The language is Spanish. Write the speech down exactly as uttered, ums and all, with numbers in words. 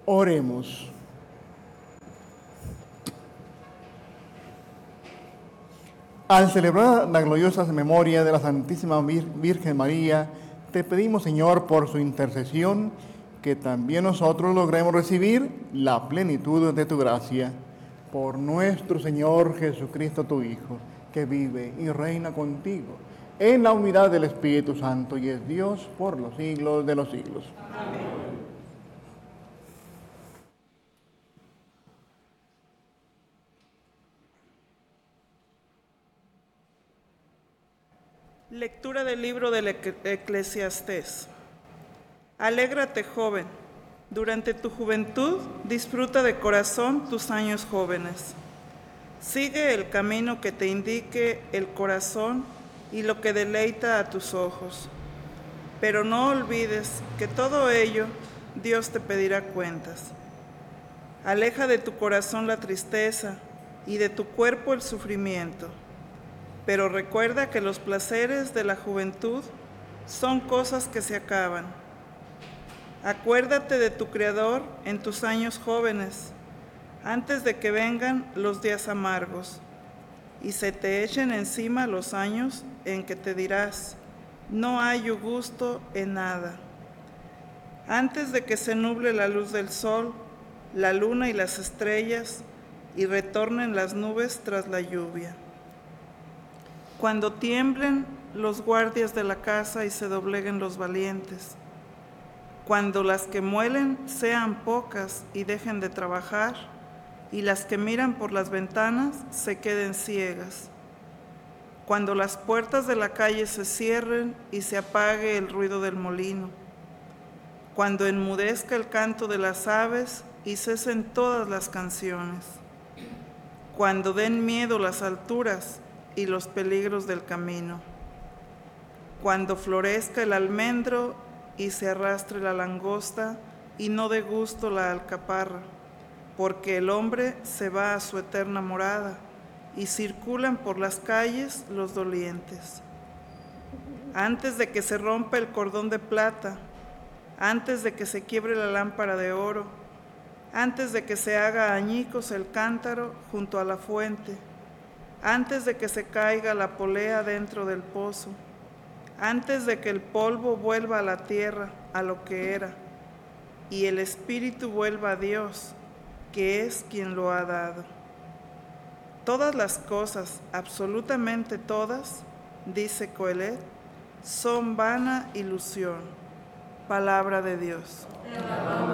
Oremos. Al celebrar la gloriosa memoria de la Santísima Virgen María, te pedimos, Señor, por su intercesión, que también nosotros logremos recibir la plenitud de tu gracia. Por nuestro Señor Jesucristo, tu Hijo, que vive y reina contigo en la unidad del Espíritu Santo y es Dios por los siglos de los siglos. Amén. Lectura del libro del Eclesiastés. Alégrate, joven, durante tu juventud disfruta de corazón tus años jóvenes. Sigue el camino que te indique el corazón y lo que deleita a tus ojos. Pero no olvides que todo ello Dios te pedirá cuentas. Aleja de tu corazón la tristeza y de tu cuerpo el sufrimiento. Pero recuerda que los placeres de la juventud son cosas que se acaban. Acuérdate de tu Creador en tus años jóvenes, antes de que vengan los días amargos y se te echen encima los años en que te dirás, no hallo gusto en nada. Antes de que se nuble la luz del sol, la luna y las estrellas, y retornen las nubes tras la lluvia. Cuando tiemblen los guardias de la casa y se dobleguen los valientes. Cuando las que muelen sean pocas y dejen de trabajar, y las que miran por las ventanas se queden ciegas. Cuando las puertas de la calle se cierren y se apague el ruido del molino. Cuando enmudezca el canto de las aves y cesen todas las canciones. Cuando den miedo las alturas y los peligros del camino. Cuando florezca el almendro y se arrastre la langosta y no dé gusto la alcaparra, porque el hombre se va a su eterna morada y circulan por las calles los dolientes. Antes de que se rompa el cordón de plata, antes de que se quiebre la lámpara de oro, antes de que se haga añicos el cántaro junto a la fuente, antes de que se caiga la polea dentro del pozo, antes de que el polvo vuelva a la tierra, a lo que era, y el espíritu vuelva a Dios, que es quien lo ha dado. Todas las cosas, absolutamente todas, dice Coelet, son vana ilusión. Palabra de Dios.